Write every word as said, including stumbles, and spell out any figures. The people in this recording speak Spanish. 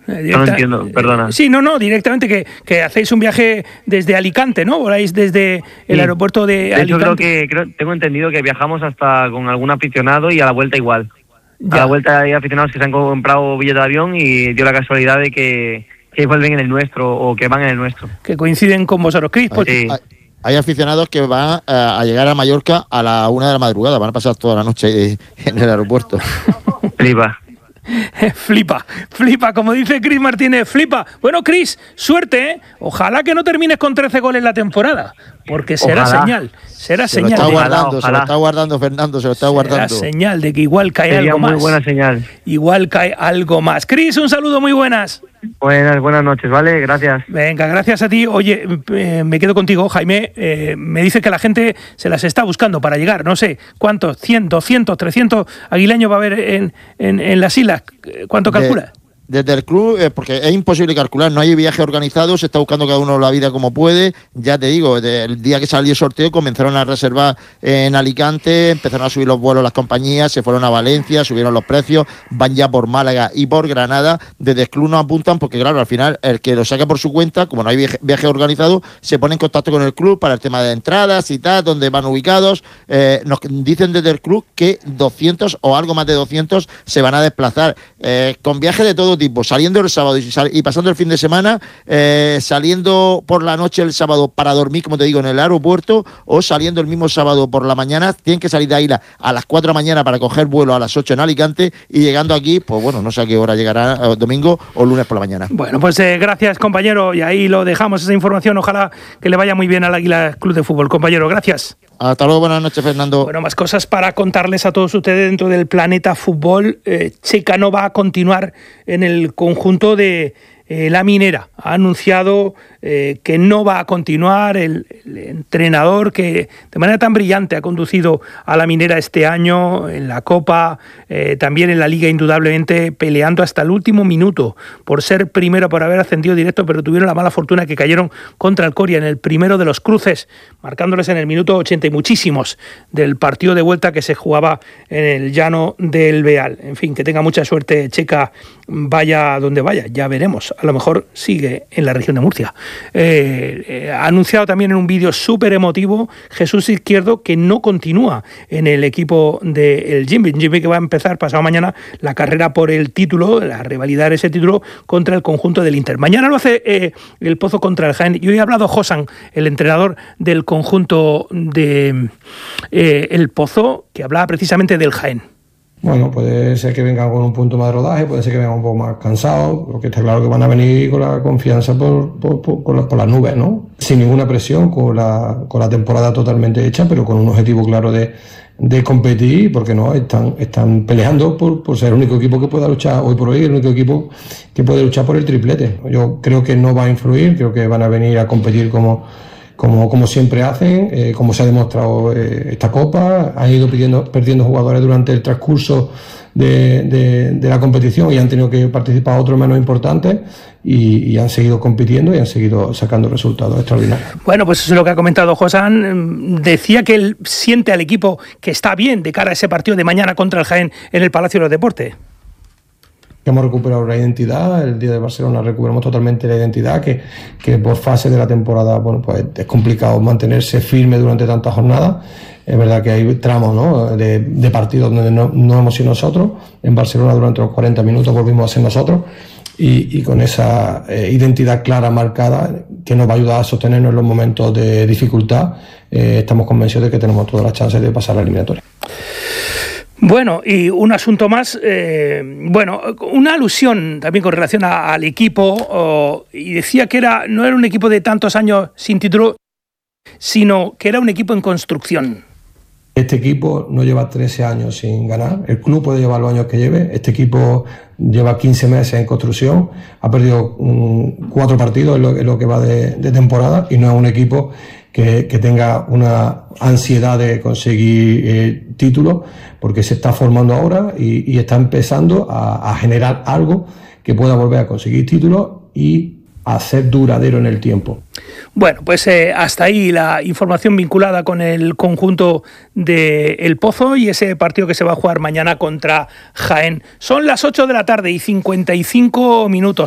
Directa, no lo entiendo, perdona. Sí, no, no, directamente que, que hacéis un viaje desde Alicante, ¿no? Voláis desde el sí. aeropuerto de, de Alicante. Yo creo que creo, tengo entendido que viajamos hasta con algún aficionado y a la vuelta igual. Ya. A la vuelta hay aficionados que se han comprado billete de avión y dio la casualidad de que, que vuelven en el nuestro o que van en el nuestro. Que coinciden con vosotros, Cris. Pues, sí. hay, hay aficionados que van a, a llegar a Mallorca a la una de la madrugada, van a pasar toda la noche en el aeropuerto. Flipa. Flipa, flipa, como dice Cris Martínez, flipa. Bueno, Cris, suerte, ¿eh? Ojalá que no termines con trece goles la temporada, porque será ojalá. señal, será se señal. Lo está de, guardando, ojalá. Se lo está guardando Fernando, se lo está será guardando. señal de que igual cae Sería algo muy más. buena señal. Igual cae algo más. Cris, un saludo, muy buenas. Buenas, buenas noches, ¿vale? Gracias. Venga, gracias a ti. Oye, eh, me quedo contigo, Jaime. Eh, me dice que la gente se las está buscando para llegar. No sé, ¿cuántos? ¿cien, doscientos, trescientos aguileños va a haber en, en, en las islas? ¿Cuánto calcula? De, desde el club, eh, porque es imposible calcular, no hay viaje organizado, se está buscando cada uno la vida como puede. Ya te digo, el día que salió el sorteo comenzaron a reservar en Alicante, empezaron a subir los vuelos las compañías, se fueron a Valencia, subieron los precios, van ya por Málaga y por Granada. Desde el club no apuntan porque, claro, al final el que lo saca por su cuenta, como no hay viaje, viaje organizado, se pone en contacto con el club para el tema de entradas y tal, donde van ubicados. Eh, nos dicen desde el club que doscientos o algo más de doscientos se van a desplazar, eh, con viajes de todo tipo, saliendo el sábado y, sal- y pasando el fin de semana, eh, saliendo por la noche el sábado para dormir, como te digo, en el aeropuerto, o saliendo el mismo sábado por la mañana. Tienen que salir de ahí a las cuatro de la mañana para coger vuelo a las ocho en Alicante y llegando aquí, pues bueno, no sé a qué hora llegará, eh, domingo o lunes por la mañana. Bueno, pues eh, gracias, compañero, y ahí lo dejamos, esa información. Ojalá que le vaya muy bien al Águila Club de Fútbol, compañero, gracias. Hasta luego, buenas noches, Fernando. Bueno, más cosas para contarles a todos ustedes dentro del Planeta Fútbol. Eh, Checa no va a continuar en el conjunto de eh, La Minera. Ha anunciado eh, que no va a continuar el, el entrenador que de manera tan brillante ha conducido a La Minera este año en la Copa, eh, también en la Liga, indudablemente peleando hasta el último minuto por ser primero, por haber ascendido directo, pero tuvieron la mala fortuna que cayeron contra el Coria en el primero de los cruces, marcándoles en el minuto ochenta y muchísimos del partido de vuelta que se jugaba en el llano del Beal. En fin, que tenga mucha suerte Checa, vaya donde vaya, ya veremos. A lo mejor sigue en la región de Murcia. Eh, eh, ha anunciado también en un vídeo súper emotivo Jesús Izquierdo que no continúa en el equipo del Jimmy. Jimmy que va a empezar pasado mañana la carrera por el título, a revalidar ese título contra el conjunto del Inter. Mañana lo hace eh, el Pozo contra el Jaén. Y hoy ha hablado Josan, el entrenador del conjunto de eh, el Pozo, que hablaba precisamente del Jaén. Bueno, puede ser que vengan con un punto más de rodaje, puede ser que vengan un poco más cansados, porque está claro que van a venir con la confianza por, por, por, por, la, por las nubes, ¿no? Sin ninguna presión, con la, con la temporada totalmente hecha, pero con un objetivo claro de, de competir, porque no, están, están peleando por, por ser el único equipo que pueda luchar, hoy por hoy el único equipo que puede luchar por el triplete. Yo creo que no va a influir, creo que van a venir a competir como... Como, como siempre hacen, eh, como se ha demostrado eh, esta Copa. Han ido pidiendo, perdiendo jugadores durante el transcurso de, de, de la competición y han tenido que participar otros menos importantes y, y han seguido compitiendo y han seguido sacando resultados extraordinarios. Bueno, pues eso es lo que ha comentado Josan. Decía que él siente al equipo que está bien de cara a ese partido de mañana contra el Jaén en el Palacio de los Deportes. Hemos recuperado la identidad, el día de Barcelona recuperamos totalmente la identidad, que, que por fase de la temporada, bueno, pues es complicado mantenerse firme durante tantas jornadas. Es verdad que hay tramos, ¿no?, de, de partidos donde no, no hemos sido nosotros. En Barcelona durante los cuarenta minutos volvimos a ser nosotros y, y con esa eh, identidad clara, marcada, que nos va a ayudar a sostenernos en los momentos de dificultad, eh, estamos convencidos de que tenemos todas las chances de pasar la eliminatoria. Bueno, y un asunto más, eh, bueno, una alusión también con relación a, al equipo, oh, y decía que era no era un equipo de tantos años sin título, sino que era un equipo en construcción. Este equipo no lleva trece años sin ganar, el club puede llevar los años que lleve, este equipo lleva quince meses en construcción, ha perdido um, cuatro partidos en lo, en lo que va de, de temporada y no es un equipo que, que tenga una ansiedad de conseguir eh, títulos, porque se está formando ahora y, y está empezando a, a generar algo que pueda volver a conseguir títulos y a ser duradero en el tiempo. Bueno, pues eh, hasta ahí la información vinculada con el conjunto de El Pozo y ese partido que se va a jugar mañana contra Jaén. Son las ocho de la tarde y cincuenta y cinco minutos.